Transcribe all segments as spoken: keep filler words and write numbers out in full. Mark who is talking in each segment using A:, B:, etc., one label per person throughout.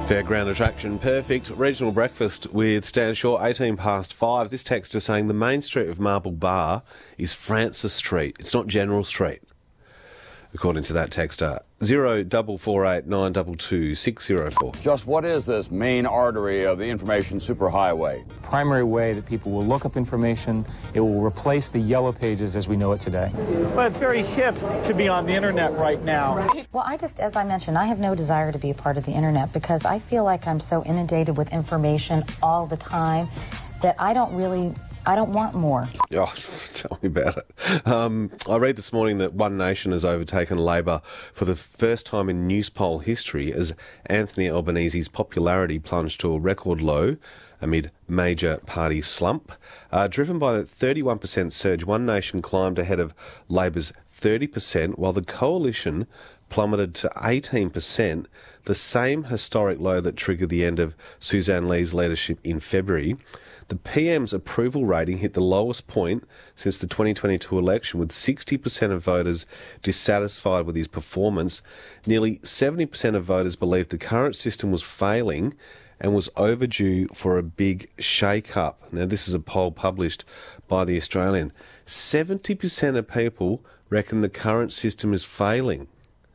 A: Fairground attraction, perfect. Regional breakfast with Stan Shaw, eighteen past five. This text is saying the main street of Marble Bar is Francis Street. It's not General Street, according to that texter. Zero double four eight nine double two six zero four.
B: Just what is this main artery of the information superhighway?
C: Primary way that people will look up information. It will replace the yellow pages as we know it today.
D: Well, it's very hip to be on the internet right now.
E: Well, I just, as I mentioned, I have no desire to be a part of the internet because I feel like I'm so inundated with information all the time that I don't really... I don't want more.
A: Oh, tell me about it. Um, I read this morning that One Nation has overtaken Labor for the first time in Newspoll history as Anthony Albanese's popularity plunged to a record low amid major party slump. Uh, driven by the thirty-one percent surge, One Nation climbed ahead of Labor's thirty percent, while the Coalition plummeted to eighteen percent, the same historic low that triggered the end of Suzanne Lee's leadership in February. The P M's approval rating hit the lowest point since the twenty twenty-two election, with sixty percent of voters dissatisfied with his performance. Nearly seventy percent of voters believed the current system was failing and was overdue for a big shake-up. Now, this is a poll published by The Australian. seventy percent of people reckon the current system is failing.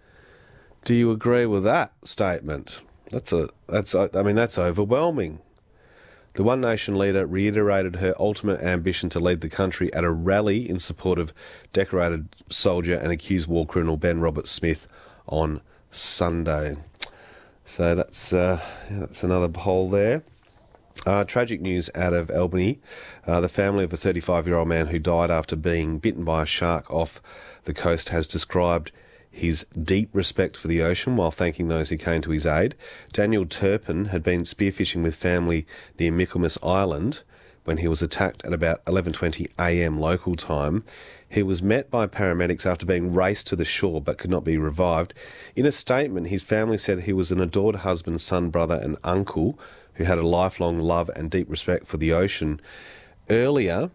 A: Do you agree with that statement? That's a, that's, I mean, that's overwhelming. The One Nation leader reiterated her ultimate ambition to lead the country at a rally in support of decorated soldier and accused war criminal Ben Roberts-Smith on Sunday. So that's uh, that's another poll there. Uh, tragic news out of Albany. Uh, the family of a thirty-five-year-old man who died after being bitten by a shark off the coast has described his deep respect for the ocean while thanking those who came to his aid. Daniel Turpin had been spearfishing with family near Michaelmas Island when he was attacked at about eleven twenty a m local time. He was met by paramedics after being raced to the shore but could not be revived. In a statement, his family said he was an adored husband, son, brother and uncle who had a lifelong love and deep respect for the ocean. Earlier,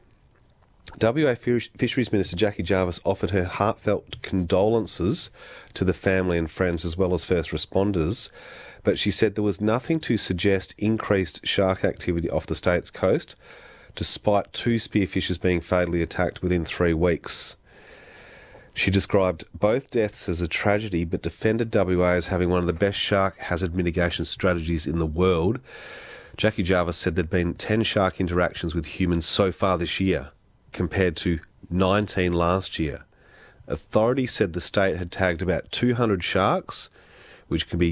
A: W A Fisheries Minister Jackie Jarvis offered her heartfelt condolences to the family and friends as well as first responders, but she said there was nothing to suggest increased shark activity off the state's coast, despite two spearfishers being fatally attacked within three weeks. She described both deaths as a tragedy, but defended W A as having one of the best shark hazard mitigation strategies in the world. Jackie Jarvis said there'd been ten shark interactions with humans so far this year, compared to nineteen last year. Authorities said the state had tagged about two hundred sharks, which can be